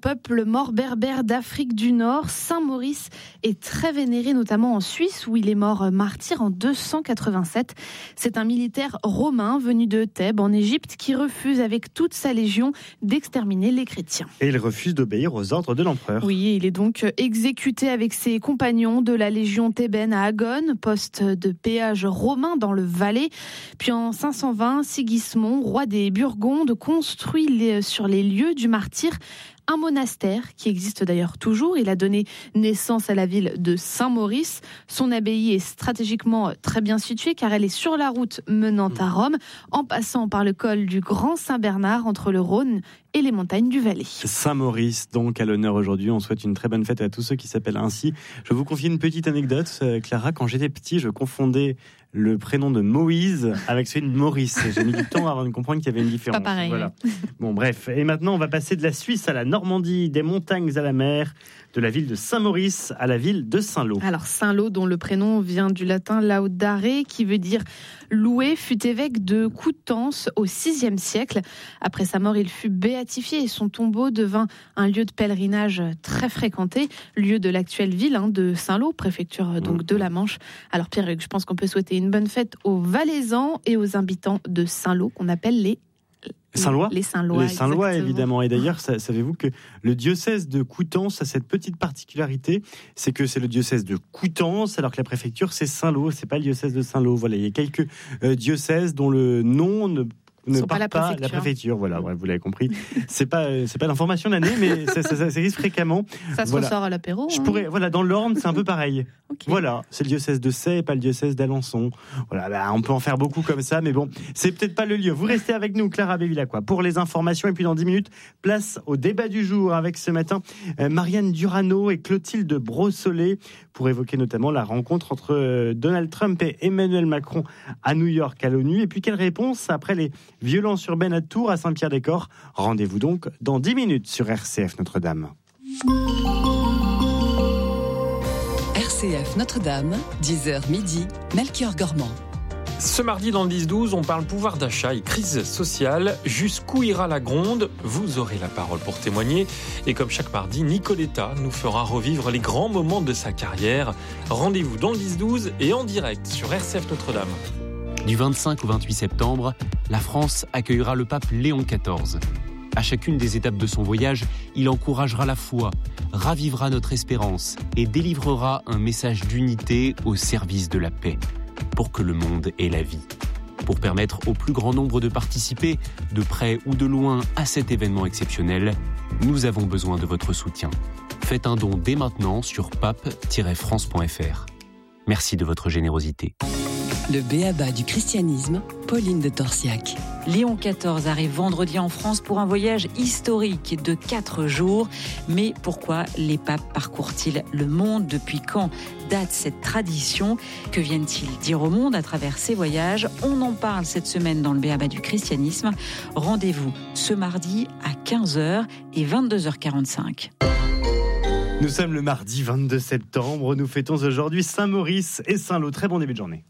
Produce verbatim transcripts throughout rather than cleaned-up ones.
peuple mort berbère d'Afrique du Nord. Saint Maurice est très vénéré, notamment en Suisse, où il est mort martyr en deux cent quatre-vingt-sept. C'est un militaire romain venu de Thèbes, en Égypte, qui refuse avec toute sa légion d'exterminer les chrétiens. Et il refuse d'obéir aux ordres de l'empereur. Oui, il est donc exécuté avec ses compagnons de la légion thébaine à Agone, poste de péage romain dans le Valais. Puis en cinq cent vingt, Sigismond, roi des Burgondes, construit les, sur les lieux du martyr un monastère qui existe d'ailleurs toujours. Il a donné naissance à la ville de Saint-Maurice. Son abbaye est stratégiquement très bien située car elle est sur la route menant à Rome, en passant par le col du Grand Saint-Bernard entre le Rhône et les montagnes du Valais. Saint-Maurice, donc, à l'honneur aujourd'hui. On souhaite une très bonne fête à tous ceux qui s'appellent ainsi. Je vous confie une petite anecdote. Clara, quand j'étais petit, je confondais le prénom de Moïse avec celui de Maurice. J'ai mis du temps avant de comprendre qu'il y avait une différence. Pas pareil. Voilà. Bon, bref. Et maintenant, on va passer de la Suisse à la Normandie, des montagnes à la mer, de la ville de Saint-Maurice à la ville de Saint-Lô. Alors Saint-Lô, dont le prénom vient du latin laudare, qui veut dire loué, fut évêque de Coutances au sixième siècle. Après sa mort, il fut béatifié et son tombeau devint un lieu de pèlerinage très fréquenté, lieu de l'actuelle ville hein, de Saint-Lô, préfecture donc de la Manche. Alors Pierre-Hugues, je pense qu'on peut souhaiter une bonne fête aux Valaisans et aux habitants de Saint-Lô, qu'on appelle les Saint-Lois Les Saint-Lois, Les Saint-Lois, évidemment. Et d'ailleurs, savez-vous que le diocèse de Coutances a cette petite particularité, c'est que c'est le diocèse de Coutances, alors que la préfecture, c'est Saint-Lô, c'est pas le diocèse de Saint-Lô. Voilà, il y a quelques euh, diocèses dont le nom ne ne part pas la préfecture. la préfecture. Voilà, ouais, vous l'avez compris. C'est pas, c'est pas l'information de l'année, mais ça, ça, ça, ça arrive fréquemment. Ça se voilà. ressort à l'apéro. Je hein. pourrais, voilà, dans l'Orne, c'est un peu pareil. Okay. Voilà, c'est le diocèse de Sey et pas le diocèse d'Alençon. Voilà, bah, on peut en faire beaucoup comme ça, mais bon, c'est peut-être pas le lieu. Vous restez avec nous, Clara Bévillacqua, pour les informations. Et puis dans dix minutes, place au débat du jour avec ce matin euh, Marianne Durano et Clotilde Brossolet pour évoquer notamment la rencontre entre euh, Donald Trump et Emmanuel Macron à New York, à l'ONU. Et puis quelle réponse après les violences urbaines à Tours, à Saint-Pierre-des-Corps. Rendez-vous donc dans dix minutes sur R C F Notre-Dame. R C F Notre-Dame, dix heures midi, Melchior Gormand. Ce mardi dans le dix douze, on parle pouvoir d'achat et crise sociale. Jusqu'où ira la gronde ? Vous aurez la parole pour témoigner. Et comme chaque mardi, Nicoletta nous fera revivre les grands moments de sa carrière. Rendez-vous dans le dix douze et en direct sur R C F Notre-Dame. Du vingt-cinq au vingt-huit septembre, la France accueillera le pape Léon quatorze. À chacune des étapes de son voyage, il encouragera la foi, ravivera notre espérance et délivrera un message d'unité au service de la paix, pour que le monde ait la vie. Pour permettre au plus grand nombre de participer, de près ou de loin, à cet événement exceptionnel, nous avons besoin de votre soutien. Faites un don dès maintenant sur pape tiret france point f r. Merci de votre générosité. Le b.a.-ba du christianisme, Pauline de Torsiac. Léon quatorze arrive vendredi en France pour un voyage historique de quatre jours. Mais pourquoi les papes parcourent-ils le monde ? Depuis quand date cette tradition ? Que viennent-ils dire au monde à travers ces voyages ? On en parle cette semaine dans le b.a.-ba du christianisme. Rendez-vous ce mardi à quinze heures et vingt-deux heures quarante-cinq. Nous sommes le mardi vingt-deux septembre. Nous fêtons aujourd'hui Saint-Maurice et Saint-Lô. Très bon début de journée.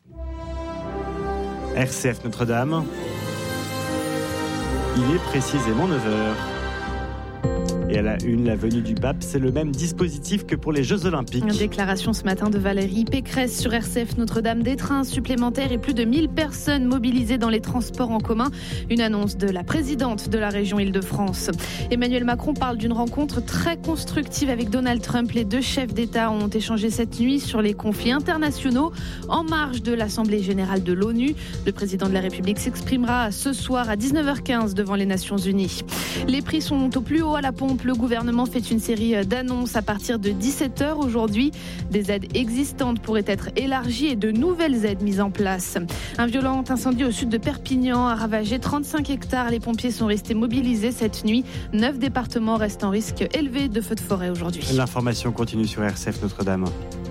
R C F Notre-Dame, il est précisément neuf heures. Et à la une, la venue du pape, c'est le même dispositif que pour les Jeux Olympiques. Une déclaration ce matin de Valérie Pécresse sur R C F Notre-Dame, des trains supplémentaires et plus de mille personnes mobilisées dans les transports en commun. Une annonce de la présidente de la région Île-de-France. Emmanuel Macron parle d'une rencontre très constructive avec Donald Trump. Les deux chefs d'État ont échangé cette nuit sur les conflits internationaux en marge de l'Assemblée générale de l'ONU. Le président de la République s'exprimera ce soir à dix-neuf heures quinze devant les Nations Unies. Les prix sont au plus haut à la pompe. Le gouvernement fait une série d'annonces à partir de dix-sept heures aujourd'hui. Des aides existantes pourraient être élargies et de nouvelles aides mises en place. Un violent incendie au sud de Perpignan a ravagé trente-cinq hectares. Les pompiers sont restés mobilisés cette nuit. Neuf départements restent en risque élevé de feux de forêt aujourd'hui. L'information continue sur R C F Notre-Dame.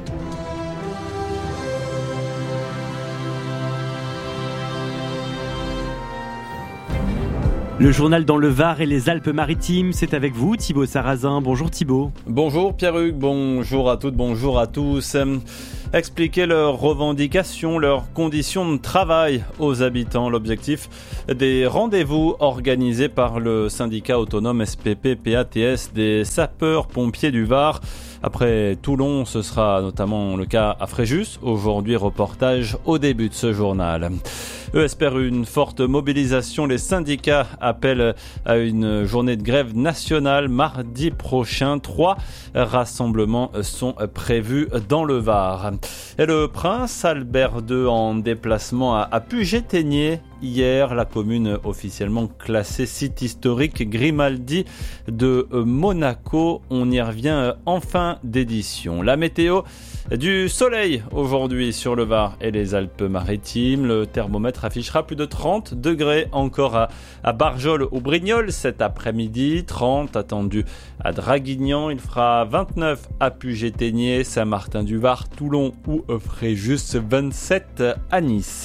Le journal dans le Var et les Alpes-Maritimes, c'est avec vous Thibaut Sarrazin. Bonjour Thibaut. Bonjour Pierre-Hugues, bonjour à toutes, bonjour à tous. expliquer leurs revendications, leurs conditions de travail aux habitants. L'objectif des rendez-vous organisés par le syndicat autonome S P P P A T S des sapeurs-pompiers du Var. Après Toulon, ce sera notamment le cas à Fréjus. Aujourd'hui, reportage au début de ce journal. Eux espèrent une forte mobilisation. Les syndicats appellent à une journée de grève nationale mardi prochain. Trois rassemblements sont prévus dans le Var. Et le prince Albert deux en déplacement à Puget-Théniers. Hier, la commune officiellement classée site historique Grimaldi de Monaco. On y revient en fin d'édition. La météo, du soleil aujourd'hui sur le Var et les Alpes-Maritimes. Le thermomètre affichera plus de trente degrés encore à, à Barjol ou Brignoles cet après-midi. trente attendus à Draguignan. Il fera vingt-neuf à Puget-Théniers, Saint-Martin-du-Var, Toulon ou Fréjus. vingt-sept à Nice.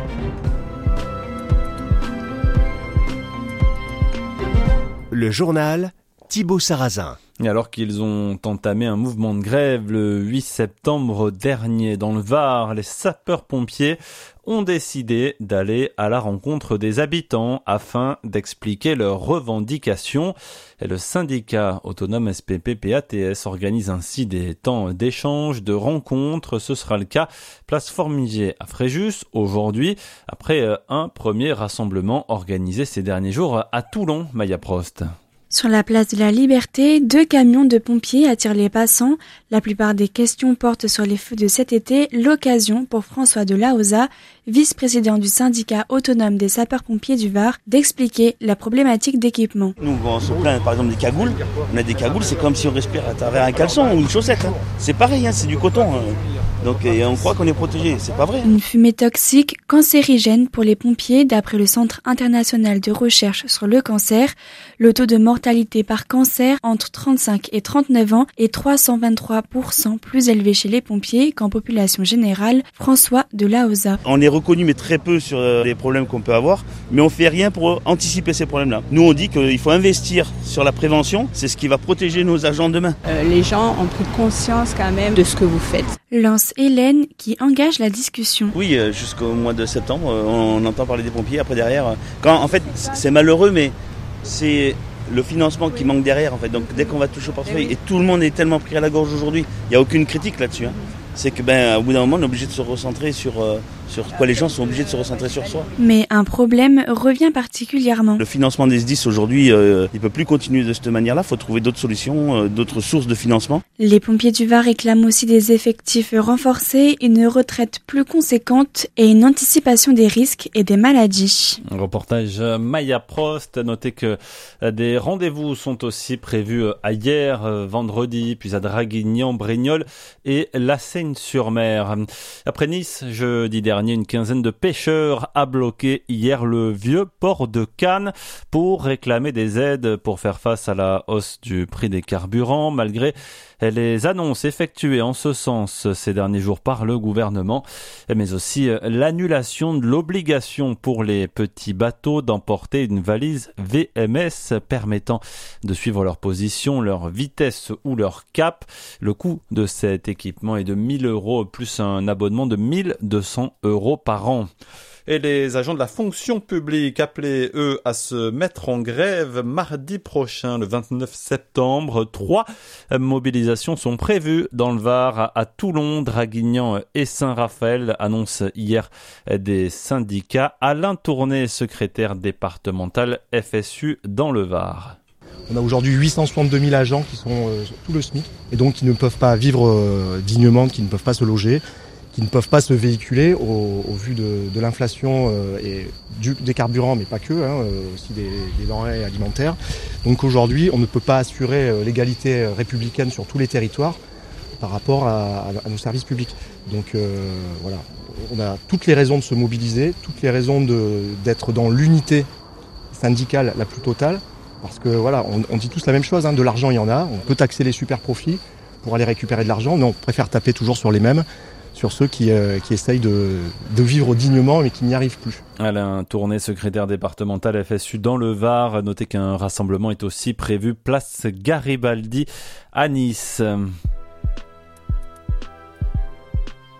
Le journal Thibaut Sarrazin. Et alors qu'ils ont entamé un mouvement de grève le huit septembre dernier dans le Var, les sapeurs-pompiers ont décidé d'aller à la rencontre des habitants afin d'expliquer leurs revendications. Et le syndicat autonome S P P P A T S organise ainsi des temps d'échange, de rencontres. Ce sera le cas place Formigé à Fréjus aujourd'hui, après un premier rassemblement organisé ces derniers jours à Toulon. Maya Prost. Sur la place de la Liberté, deux camions de pompiers attirent les passants. La plupart des questions portent sur les feux de cet été, l'occasion pour François de Laoza, vice-président du syndicat autonome des sapeurs-pompiers du Var, d'expliquer la problématique d'équipement. Nous, on se plaint par exemple des cagoules. On a des cagoules, c'est comme si on respire à travers un caleçon ou une chaussette. Hein. C'est pareil, hein, c'est du coton. Hein. Donc et on croit qu'on est protégé, c'est pas vrai. Une fumée toxique, cancérigène pour les pompiers, d'après le Centre international de recherche sur le cancer. Le taux de mortalité par cancer entre trente-cinq et trente-neuf ans est trois cent vingt-trois pour cent plus élevé chez les pompiers qu'en population générale. François de Laoza. On est reconnu mais très peu sur les problèmes qu'on peut avoir, mais on fait rien pour anticiper ces problèmes-là. Nous on dit qu'il faut investir sur la prévention, c'est ce qui va protéger nos agents demain. Euh, les gens ont pris conscience quand même de ce que vous faites. Lance Hélène qui engage la discussion. Oui, euh, jusqu'au mois de septembre, euh, on entend parler des pompiers. Après derrière, euh, quand en fait c'est malheureux, mais c'est le financement qui manque derrière en fait. Donc dès qu'on va toucher au portefeuille, et tout le monde est tellement pris à la gorge aujourd'hui, il n'y a aucune critique là-dessus. Hein. C'est que ben au bout d'un moment on est obligé de se recentrer sur euh, sur quoi les gens sont obligés de se recentrer sur soi. Mais un problème revient particulièrement. Le financement des S D I S aujourd'hui, euh, il peut plus continuer de cette manière-là. Il faut trouver d'autres solutions, euh, d'autres sources de financement. Les pompiers du Var réclament aussi des effectifs renforcés, une retraite plus conséquente et une anticipation des risques et des maladies. Un reportage Maya Prost. Notez que des rendez-vous sont aussi prévus à hier, vendredi, puis à Draguignan, Brignoles et La Seyne-sur-Mer. Après Nice, jeudi dernier, une quinzaine de pêcheurs a bloqué hier le vieux port de Cannes pour réclamer des aides pour faire face à la hausse du prix des carburants, malgré les annonces effectuées en ce sens ces derniers jours par le gouvernement, mais aussi l'annulation de l'obligation pour les petits bateaux d'emporter une valise V M S permettant de suivre leur position, leur vitesse ou leur cap. Le coût de cet équipement est de mille euros plus un abonnement de mille deux cents euros par an. Et les agents de la fonction publique appelés, eux, à se mettre en grève mardi prochain, le vingt-neuf septembre. Trois mobilisations sont prévues dans le Var, à Toulon, Draguignan et Saint-Raphaël, annonce hier des syndicats. Alain Tourné, secrétaire départemental F S U dans le Var. On a aujourd'hui huit cent soixante-deux mille agents qui sont euh, tout le SMIC et donc qui ne peuvent pas vivre euh, dignement, qui ne peuvent pas se loger, qui ne peuvent pas se véhiculer au, au vu de, de l'inflation euh, et du, des carburants, mais pas que, hein, euh, aussi des, des denrées alimentaires. Donc aujourd'hui, on ne peut pas assurer euh, l'égalité républicaine sur tous les territoires par rapport à, à, à nos services publics. Donc euh, voilà, on a toutes les raisons de se mobiliser, toutes les raisons de, d'être dans l'unité syndicale la plus totale, parce que voilà, on, on dit tous la même chose, hein, de l'argent il y en a, on peut taxer les super profits pour aller récupérer de l'argent, mais on préfère taper toujours sur les mêmes, sur ceux qui, euh, qui essayent de, de vivre dignement mais qui n'y arrivent plus. Alain Tourné, secrétaire départemental F S U dans le Var. Notez qu'un rassemblement est aussi prévu place Garibaldi à Nice.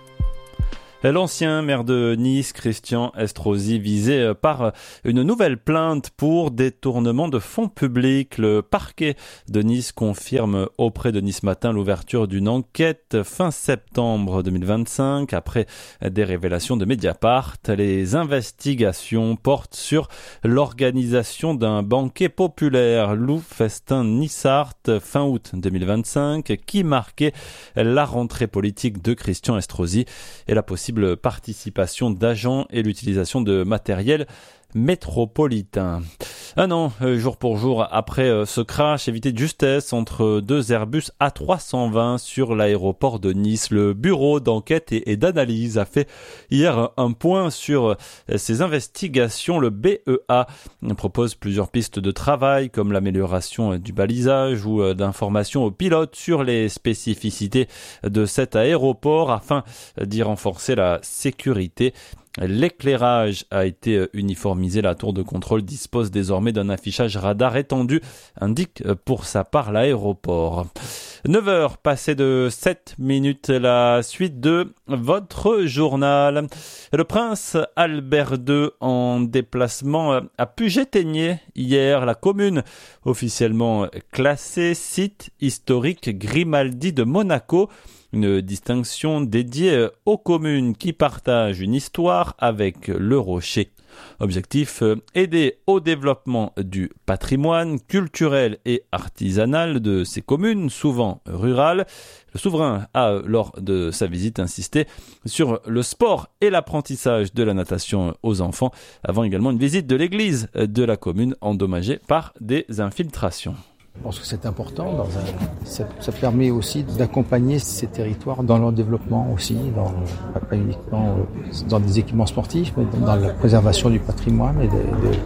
L'ancien maire de Nice, Christian Estrosi, visé par une nouvelle plainte pour détournement de fonds publics. Le parquet de Nice confirme auprès de Nice Matin l'ouverture d'une enquête fin septembre deux mille vingt-cinq après des révélations de Mediapart. Les investigations portent sur l'organisation d'un banquet populaire, Loup Festin Nissart, fin août deux mille vingt-cinq, qui marquait la rentrée politique de Christian Estrosi et la possibilité participation d'agents et l'utilisation de matériel métropolitain. Un an, jour pour jour, après ce crash évité de justesse entre deux Airbus A trois cent vingt sur l'aéroport de Nice, le bureau d'enquête et d'analyse a fait hier un point sur ces investigations. Le B E A propose plusieurs pistes de travail comme l'amélioration du balisage ou d'informations aux pilotes sur les spécificités de cet aéroport afin d'y renforcer la sécurité. L'éclairage a été uniformisé. La tour de contrôle dispose désormais d'un affichage radar étendu, indique pour sa part l'aéroport. neuf heures passées de sept minutes, la suite de votre journal. Le prince Albert deux en déplacement à Puget-Théniers hier. La commune officiellement classée site historique Grimaldi de Monaco. Une distinction dédiée aux communes qui partagent une histoire avec le Rocher. Objectif, aider au développement du patrimoine culturel et artisanal de ces communes, souvent rurales. Le souverain a, lors de sa visite, insisté sur le sport et l'apprentissage de la natation aux enfants, avant également une visite de l'église de la commune endommagée par des infiltrations. Je pense que c'est important. Dans un, ça, ça permet aussi d'accompagner ces territoires dans leur développement aussi, dans, pas uniquement dans des équipements sportifs, mais dans la préservation du patrimoine et de,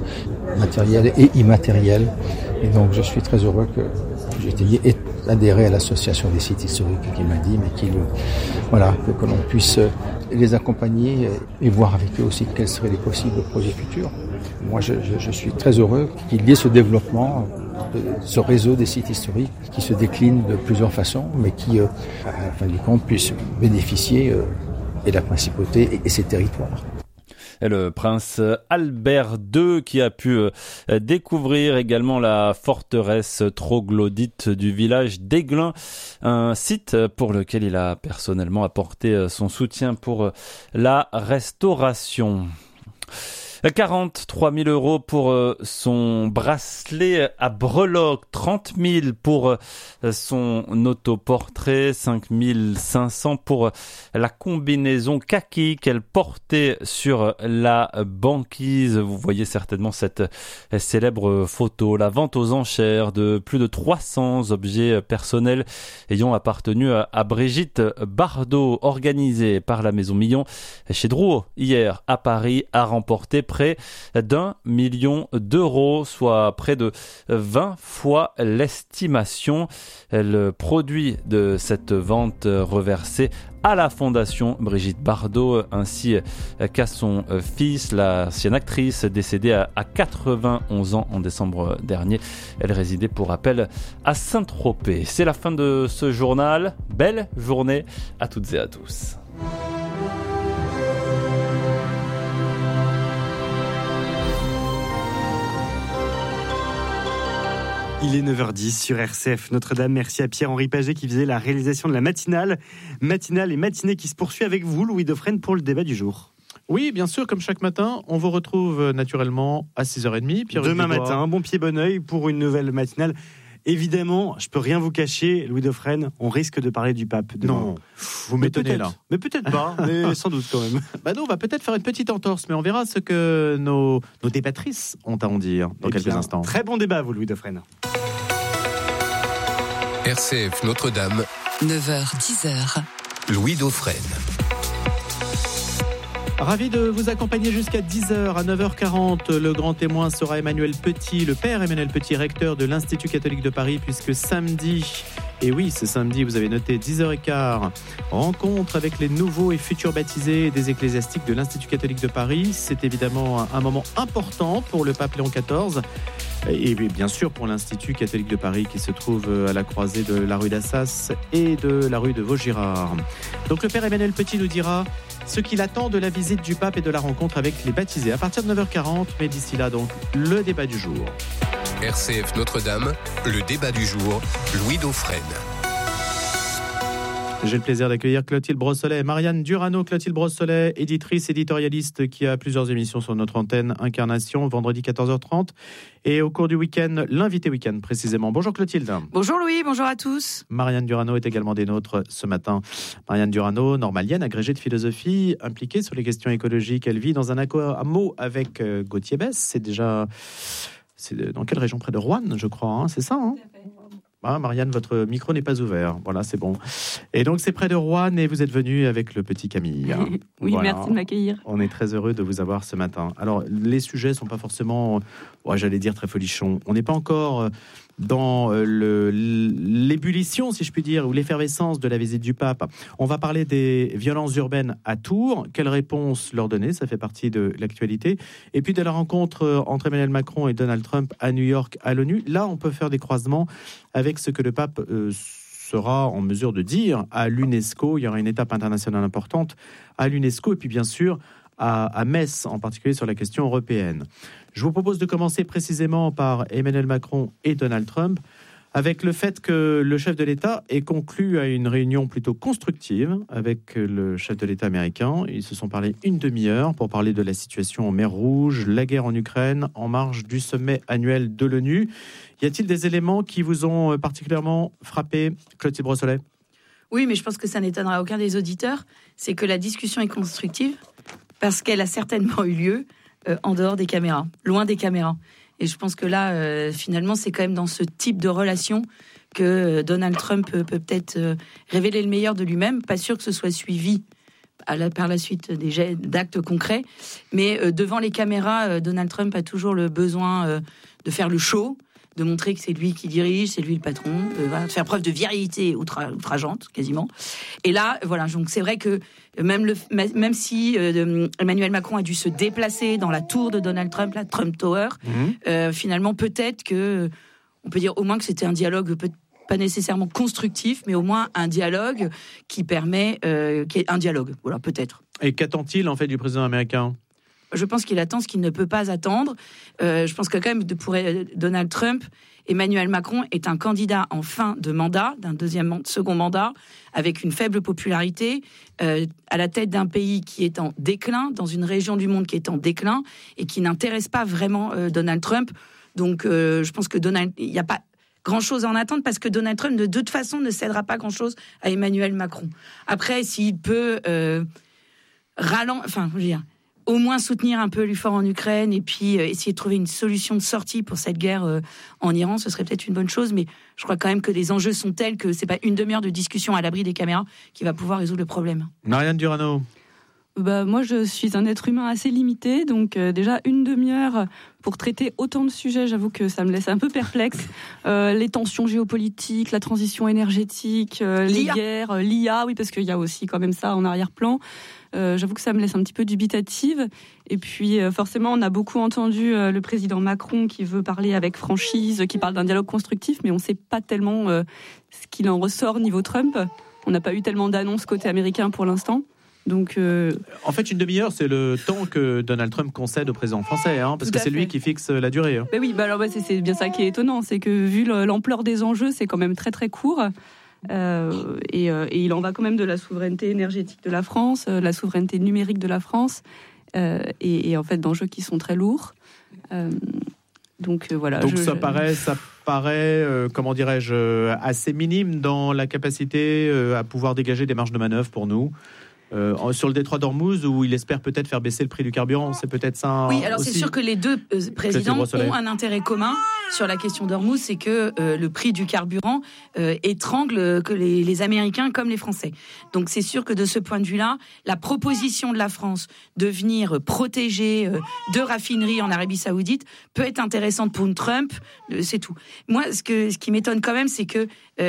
de matériel et immatériel. Et donc je suis très heureux que Puget-Théniers ait adhéré à l'association des sites historiques qui m'a dit, mais qu'il, voilà, que, que l'on puisse les accompagner et voir avec eux aussi quels seraient les possibles projets futurs. Moi, je, je, je suis très heureux qu'il y ait ce développement, ce réseau des sites historiques qui se décline de plusieurs façons, mais qui, euh, à la fin du compte, puisse bénéficier euh, et de la principauté et, et ses territoires. Et le prince Albert deux qui a pu euh, découvrir également la forteresse troglodyte du village d'Aiglun, un site pour lequel il a personnellement apporté son soutien pour la restauration. quarante-trois mille euros pour son bracelet à breloques, trente mille pour son autoportrait, cinq mille cinq cents pour la combinaison kaki qu'elle portait sur la banquise. Vous voyez certainement cette célèbre photo. La vente aux enchères de plus de trois cents objets personnels ayant appartenu à Brigitte Bardot, organisée par la Maison Millon chez Drouot hier à Paris, a remporté près d'un million d'euros, soit près de vingt fois l'estimation. Le produit de cette vente reversé à la fondation Brigitte Bardot ainsi qu'à son fils, l'ancienne actrice décédée à quatre-vingt-onze ans en décembre dernier. Elle résidait pour rappel à Saint-Tropez. C'est la fin de ce journal. Belle journée à toutes et à tous. Il est neuf heures dix sur R C F Notre-Dame. Merci à Pierre-Henri Paget qui faisait la réalisation de la matinale. Matinale et matinée qui se poursuit avec vous, Louis Dauphren, pour le débat du jour. Oui, bien sûr, comme chaque matin, on vous retrouve naturellement à six heures trente. Pierre Demain matin, bon pied, bon oeil pour une nouvelle matinale. Évidemment, je peux rien vous cacher, Louis Dauphren, on risque de parler du pape demain. Non, vous m'étonnez là. Mais peut-être pas, mais sans doute quand même. Bah non, on va peut-être faire une petite entorse, mais on verra ce que nos, nos débattrices ont à en dire dans Eh quelques bien, instants. Très bon débat, vous, Louis Dauphren. R C F Notre-Dame, neuf heures dix heures. Louis Dauphren. Ravi de vous accompagner jusqu'à dix heures. À neuf heures quarante, le grand témoin sera Emmanuel Petit, le père Emmanuel Petit, recteur de l'Institut catholique de Paris, puisque samedi, et oui, ce samedi, vous avez noté dix heures quinze, rencontre avec les nouveaux et futurs baptisés des ecclésiastiques de l'Institut catholique de Paris. C'est évidemment un moment important pour le pape Léon quatorze. Et bien sûr pour l'Institut catholique de Paris qui se trouve à la croisée de la rue d'Assas et de la rue de Vaugirard. Donc le père Emmanuel Petit nous dira ce qu'il attend de la visite du pape et de la rencontre avec les baptisés à partir de neuf heures quarante, mais d'ici là donc le débat du jour. R C F Notre-Dame, le débat du jour, Louis Dauphren. J'ai le plaisir d'accueillir Clotilde Brossolet et Marianne Durano. Clotilde Brossolet, éditrice, éditorialiste qui a plusieurs émissions sur notre antenne Incarnation, vendredi quatorze heures trente. Et au cours du week-end, l'invité week-end précisément. Bonjour Clotilde. Bonjour Louis, bonjour à tous. Marianne Durano est également des nôtres ce matin. Marianne Durano, normalienne, agrégée de philosophie, impliquée sur les questions écologiques. Elle vit dans un hameau avec Gauthier Besse. C'est déjà... C'est dans quelle région? Près de Roanne, je crois. Hein, c'est ça, hein? Ah, Marianne, votre micro n'est pas ouvert. Voilà, c'est bon. Et donc, c'est près de Roanne et vous êtes venue avec le petit Camille. Oui, voilà. Merci de m'accueillir. On est très heureux de vous avoir ce matin. Alors, les sujets ne sont pas forcément, ouais, j'allais dire, très folichons. On n'est pas encore dans le, l'ébullition, si je puis dire, ou l'effervescence de la visite du pape. On va parler des violences urbaines à Tours. Quelle réponse leur donner? Ça fait partie de l'actualité. Et puis de la rencontre entre Emmanuel Macron et Donald Trump à New York, à l'ONU. Là, on peut faire des croisements avec ce que le pape euh, sera en mesure de dire à l'UNESCO. Il y aura une étape internationale importante à l'UNESCO. Et puis, bien sûr, à, à Metz, en particulier sur la question européenne. Je vous propose de commencer précisément par Emmanuel Macron et Donald Trump, avec le fait que le chef de l'État ait conclu à une réunion plutôt constructive avec le chef de l'État américain. Ils se sont parlé une demi-heure pour parler de la situation en mer Rouge, la guerre en Ukraine, en marge du sommet annuel de l'ONU. Y a-t-il des éléments qui vous ont particulièrement frappé, Clotilde Brossolet? Oui, mais je pense que ça n'étonnera aucun des auditeurs. C'est que la discussion est constructive parce qu'elle a certainement eu lieu euh, en dehors des caméras, loin des caméras. Et je pense que là, euh, finalement, c'est quand même dans ce type de relation que euh, Donald Trump peut, peut peut-être euh, révéler le meilleur de lui-même. Pas sûr que ce soit suivi à la, par la suite des jets, d'actes concrets. Mais euh, devant les caméras, euh, Donald Trump a toujours le besoin euh, de faire le show, de montrer que c'est lui qui dirige, c'est lui le patron, de, voilà, de faire preuve de virilité outra, outrageante, quasiment. Et là, voilà, donc c'est vrai que même, le, même si euh, Emmanuel Macron a dû se déplacer dans la tour de Donald Trump, la Trump Tower, mmh. euh, finalement, peut-être que, on peut dire au moins que c'était un dialogue peut pas nécessairement constructif, mais au moins un dialogue qui permet, euh, qui est un dialogue, voilà, peut-être. Et qu'attend-il, en fait, du président américain ? Je pense qu'il attend ce qu'il ne peut pas attendre. Euh, je pense que quand même, pour Donald Trump, Emmanuel Macron est un candidat en fin de mandat, d'un deuxième, second mandat, avec une faible popularité, euh, à la tête d'un pays qui est en déclin, dans une région du monde qui est en déclin, et qui n'intéresse pas vraiment euh, Donald Trump. Donc, euh, je pense que Donald, il n'y a pas grand-chose à en attendre, parce que Donald Trump, de toute façon, ne cédera pas grand-chose à Emmanuel Macron. Après, s'il peut euh, ralent, enfin, je veux dire, au moins soutenir un peu l'effort en Ukraine et puis euh, essayer de trouver une solution de sortie pour cette guerre euh, en Iran, ce serait peut-être une bonne chose, mais je crois quand même que les enjeux sont tels que c'est pas une demi-heure de discussion à l'abri des caméras qui va pouvoir résoudre le problème. Marianne Durano. Bah, moi, je suis un être humain assez limité, donc euh, déjà une demi-heure pour traiter autant de sujets, j'avoue que ça me laisse un peu perplexe. Euh, les tensions géopolitiques, la transition énergétique, euh, les guerres, euh, l'I A, oui, parce qu'il y a aussi quand même ça en arrière-plan. Euh, j'avoue que ça me laisse un petit peu dubitative. Et puis, euh, forcément, on a beaucoup entendu euh, le président Macron qui veut parler avec franchise, qui parle d'un dialogue constructif, mais on ne sait pas tellement euh, ce qu'il en ressort niveau Trump. On n'a pas eu tellement d'annonces côté américain pour l'instant. Donc, euh... En fait, une demi-heure, c'est le temps que Donald Trump concède au président français, hein, parce que c'est fait. Lui qui fixe la durée. Hein. Ben oui, bah alors, bah, c'est, c'est bien ça qui est étonnant, c'est que vu l'ampleur des enjeux, c'est quand même très très court. Euh, et, euh, et il en va quand même de la souveraineté énergétique de la France, euh, la souveraineté numérique de la France, euh, et, et en fait d'enjeux qui sont très lourds. Euh, donc euh, voilà. Donc je, ça je... paraît, ça paraît, euh, comment dirais-je, assez minime dans la capacité euh, à pouvoir dégager des marges de manœuvre pour nous. Euh, sur le détroit d'Ormuz, où il espère peut-être faire baisser le prix du carburant, c'est peut-être ça. Oui, alors aussi. C'est sûr que les deux euh, présidents ont un intérêt commun sur la question d'Ormuz, c'est que euh, le prix du carburant euh, étrangle que les, les Américains comme les Français. Donc c'est sûr que de ce point de vue-là, la proposition de la France de venir protéger euh, deux raffineries en Arabie Saoudite peut être intéressante pour une Trump, euh, c'est tout. Moi, ce, que, ce qui m'étonne quand même, c'est que euh,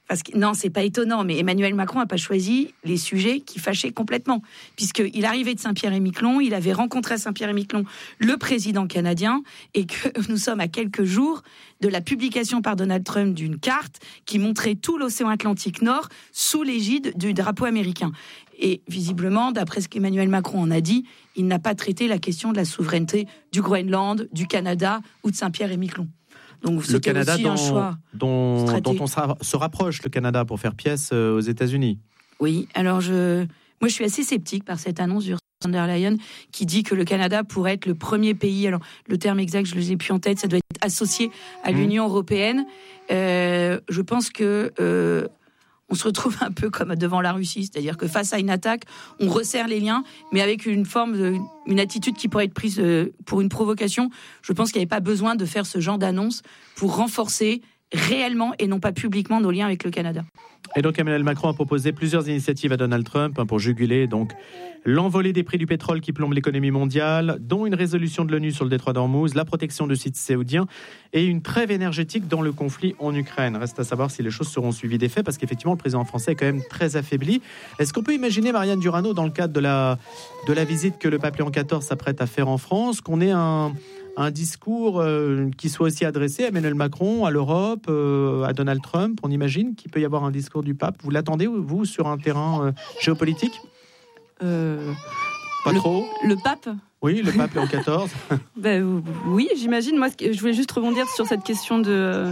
Parce que, non, c'est pas étonnant, mais Emmanuel Macron n'a pas choisi les sujets qui fâchaient complètement. Puisqu'il arrivait de Saint-Pierre-et-Miquelon, il avait rencontré à Saint-Pierre-et-Miquelon le président canadien, et que nous sommes à quelques jours de la publication par Donald Trump d'une carte qui montrait tout l'océan Atlantique Nord sous l'égide du drapeau américain. Et visiblement, d'après ce qu'Emmanuel Macron en a dit, il n'a pas traité la question de la souveraineté du Groenland, du Canada ou de Saint-Pierre-et-Miquelon. Donc, le Canada aussi dont, un choix dont, dont on se rapproche, le Canada, pour faire pièce aux États-Unis. Oui, alors je, moi je suis assez sceptique par cette annonce d'Ursula von der Leyen qui dit que le Canada pourrait être le premier pays, alors le terme exact je ne l'ai plus en tête, ça doit être associé à l'Union mmh. européenne. Euh, je pense que... Euh, on se retrouve un peu comme devant la Russie, c'est-à-dire que face à une attaque, on resserre les liens, mais avec une forme, de, une attitude qui pourrait être prise pour une provocation. Je pense qu'il n'y avait pas besoin de faire ce genre d'annonce pour renforcer réellement et non pas publiquement nos liens avec le Canada. Et donc Emmanuel Macron a proposé plusieurs initiatives à Donald Trump pour juguler donc l'envolée des prix du pétrole qui plombe l'économie mondiale, dont une résolution de l'ONU sur le détroit d'Ormuz, la protection de sites saoudiens et une trêve énergétique dans le conflit en Ukraine. Reste à savoir si les choses seront suivies des faits, parce qu'effectivement le président français est quand même très affaibli. Est-ce qu'on peut imaginer, Marianne Durano, dans le cadre de la, de la visite que le pape Léon quatorze s'apprête à faire en France, qu'on ait un... un discours euh, qui soit aussi adressé à Emmanuel Macron, à l'Europe, euh, à Donald Trump? On imagine qu'il peut y avoir un discours du pape. Vous l'attendez, vous, sur un terrain euh, géopolitique euh, Pas le, trop Le pape Oui, le pape Léon quatorze. ben, oui, j'imagine. Moi, je voulais juste rebondir sur cette question de... Euh,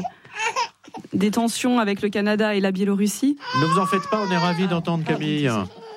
des tensions avec le Canada et la Biélorussie. Ne vous en faites pas, on est ravis d'entendre Camille.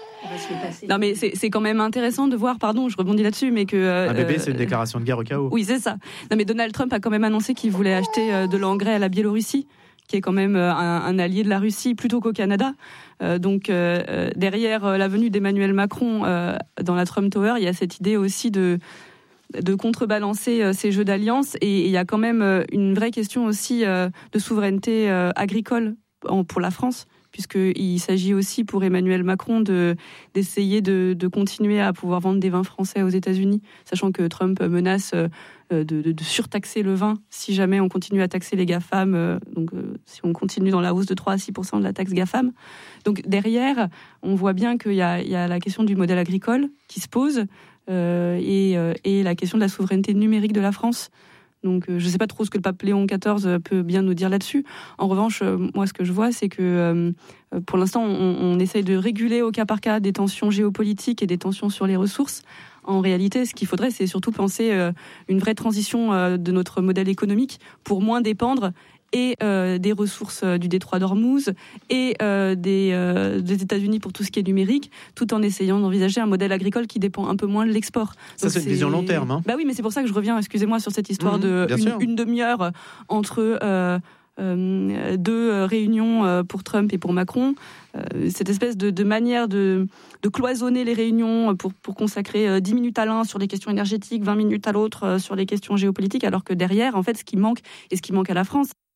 Non mais c'est, c'est quand même intéressant de voir, pardon, je rebondis là-dessus, mais que... Euh, un bébé, c'est une déclaration de guerre au cas où. Oui, c'est ça. Non mais Donald Trump a quand même annoncé qu'il voulait acheter euh, de l'engrais à la Biélorussie, qui est quand même euh, un, un allié de la Russie, plutôt qu'au Canada. Euh, donc euh, derrière euh, la venue d'Emmanuel Macron euh, dans la Trump Tower, il y a cette idée aussi de, de contrebalancer euh, ces jeux d'alliance, et il y a quand même euh, une vraie question aussi euh, de souveraineté euh, agricole en, pour la France, puisqu'il s'agit aussi pour Emmanuel Macron de, d'essayer de, de continuer à pouvoir vendre des vins français aux États-Unis, sachant que Trump menace de, de, de surtaxer le vin si jamais on continue à taxer les GAFAM, donc si on continue dans la hausse de trois à six pour cent de la taxe GAFAM. Donc derrière, on voit bien qu'il y a, il y a la question du modèle agricole qui se pose, euh, et, et la question de la souveraineté numérique de la France. Donc, euh, je ne sais pas trop ce que le pape Léon quatorze peut bien nous dire là-dessus. En revanche, euh, moi, ce que je vois, c'est que euh, pour l'instant, on, on essaye de réguler au cas par cas des tensions géopolitiques et des tensions sur les ressources. En réalité, ce qu'il faudrait, c'est surtout penser euh, une vraie transition euh, de notre modèle économique pour moins dépendre et euh, des ressources euh, du détroit d'Ormuz et euh, des, euh, des États-Unis pour tout ce qui est numérique, tout en essayant d'envisager un modèle agricole qui dépend un peu moins de l'export. Ça, donc, c'est une vision long terme. Hein. Bah oui, mais c'est pour ça que je reviens, excusez-moi, sur cette histoire mmh, de une, une demi-heure entre euh, euh, deux réunions pour Trump et pour Macron. Euh, cette espèce de, de manière de, de cloisonner les réunions pour, pour consacrer dix minutes à l'un sur les questions énergétiques, vingt minutes à l'autre sur les questions géopolitiques, alors que derrière, en fait, ce qui manque et ce qui manque à la France,